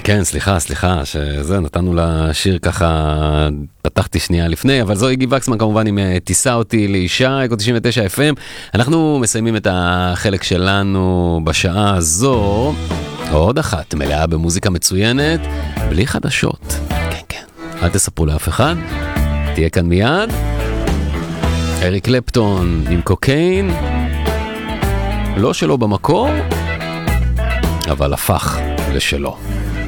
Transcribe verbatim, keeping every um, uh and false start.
כן, סליחה, סליחה, שזה, נתנו לשיר ככה, פתחתי שנייה לפני, אבל זו איגי וקסמן כמובן עם טיסה אותי לאישה, אקו תשעים ותשע אף אם. אנחנו מסיימים את החלק שלנו בשעה הזו, עוד אחת מלאה במוזיקה מצוינת, בלי חדשות. כן, כן, אל תספרו לאף אחד, תהיה כאן מיד. אריק קלפטון עם קוקיין, לא שלו במקור, אבל הפך לשלו.